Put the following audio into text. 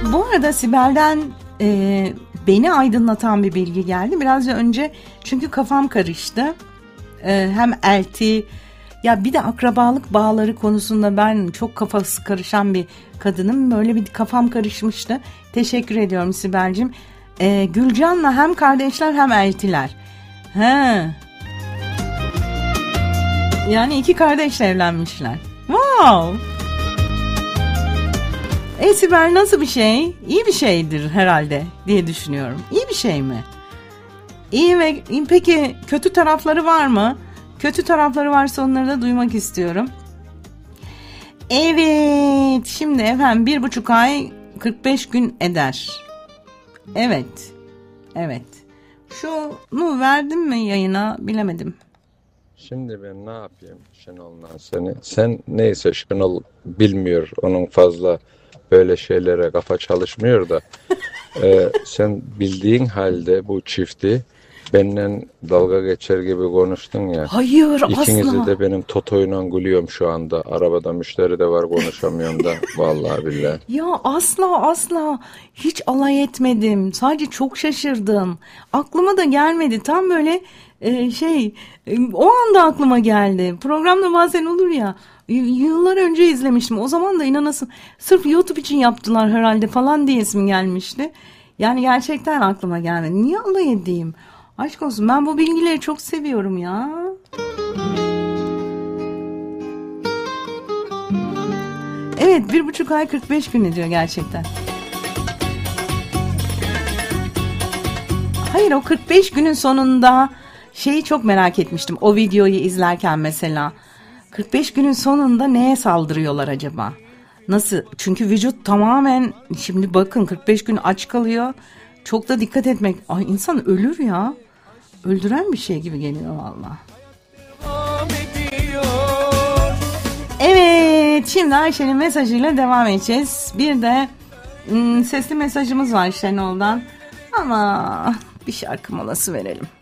Bu arada Sibel'den beni aydınlatan bir bilgi geldi. Biraz önce çünkü kafam karıştı. Hem elti, ya bir de akrabalık bağları konusunda ben çok kafası karışan bir kadınım. Böyle bir kafam karışmıştı. Teşekkür ediyorum Sibel'cim. Gülcan'la hem kardeşler hem eltiler. He. Yani 2 kardeşle evlenmişler. Wow. Sibel nasıl bir şey? İyi bir şeydir herhalde diye düşünüyorum. İyi bir şey mi? İyi ve peki kötü tarafları var mı? Kötü tarafları varsa onları da duymak istiyorum. Evet, şimdi efendim 1,5 ay 45 gün eder. Evet. Şunu verdim mi yayına bilemedim. Şimdi ben ne yapayım Şenol'la seni? Sen neyse Şenol bilmiyor, onun fazla böyle şeylere kafa çalışmıyor da sen bildiğin halde bu çifti benimle dalga geçer gibi konuştun ya. Hayır, İkinizi asla. de benim Toto'yla gülüyorum şu anda. Arabada müşteri de var, konuşamıyorum da. Vallahi billahi. Ya asla hiç alay etmedim. Sadece çok şaşırdım. Aklıma da gelmedi. Tam böyle o anda aklıma geldi. Programda bazen olur ya. Yıllar önce izlemiştim. O zaman da inanasın sırf YouTube için yaptılar herhalde falan diyesim gelmişti. Yani gerçekten aklıma gelmedi. Niye alay edeyim? Aşk olsun, ben bu bilgileri çok seviyorum ya. Evet, 1,5 ay 45 gün ediyor gerçekten. Hayır, o 45 günün sonunda şeyi çok merak etmiştim. O videoyu izlerken mesela 45 günün sonunda neye saldırıyorlar acaba? Nasıl? Çünkü vücut tamamen, şimdi bakın 45 gün aç kalıyor. Çok da dikkat etmek. Ay, insan ölür ya. Öldüren bir şey gibi geliyor valla. Evet, şimdi Ayşe'nin mesajıyla devam edeceğiz. Bir de sesli mesajımız var Şenol'dan. Ama bir şarkı molası verelim.